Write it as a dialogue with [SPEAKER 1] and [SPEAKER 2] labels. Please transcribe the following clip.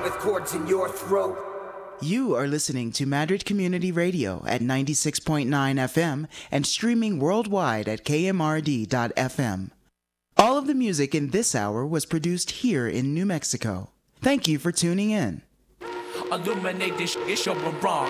[SPEAKER 1] with cords in your throat.
[SPEAKER 2] You are listening to Madrid Community Radio at 96.9 FM and streaming worldwide at kmrd.fm. All of the music in this hour was produced here in New Mexico. Thank you for tuning in.
[SPEAKER 3] Illuminate this shit, show 'em wrong.